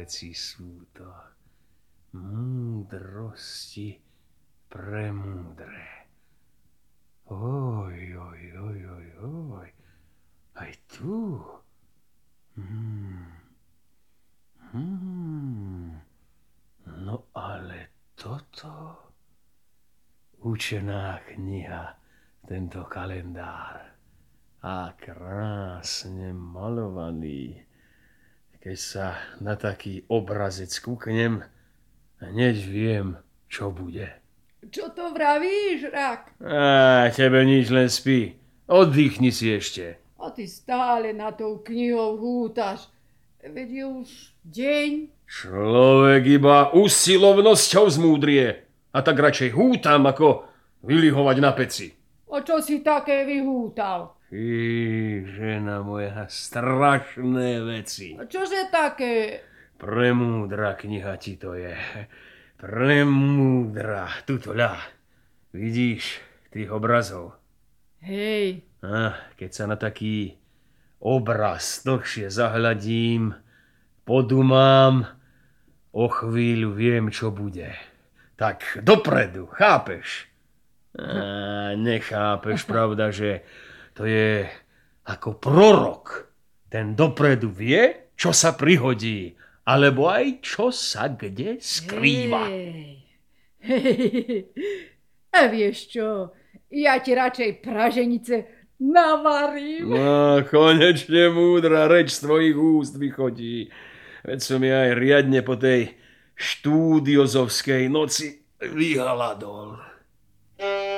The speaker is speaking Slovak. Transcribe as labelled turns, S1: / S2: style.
S1: veci sú to. Múdrosti premúdre. Oj. Aj tu. No ale toto... Učená kniha, tento kalendár. A krásne malovaný. Keď sa na taký obrazec kúknem, hneď viem, čo bude.
S2: Čo to vravíš, Rak?
S1: Tebe nič, len spí. Oddychni si ešte.
S2: A ty stále na tou knihou hútaš. Veď je už deň.
S1: Človek iba usilovnosťou zmúdrie. A tak radšej hútam, ako vylihovať na peci.
S2: A čo si také vyhútal?
S1: Žena moja, strašné veci.
S2: A čože také?
S1: Premúdra kniha ti to je. Premúdra. Tuto ľa. Vidíš tých obrazov?
S2: Hej.
S1: Keď sa na taký obraz dlhšie zahľadím, podumám, o chvíľu viem, čo bude. Tak dopredu, chápeš? Nechápeš, pravda, že to je ako prorok. Ten dopredu vie, čo sa prihodí, alebo aj čo sa kde skrýva.
S2: Hej. A vieš čo, ja ti radšej praženice navarím.
S1: Konečne múdra reč z tvojich úst vychodí. Veď som ja aj riadne po tej štúdiozovskej noci vyhľadol.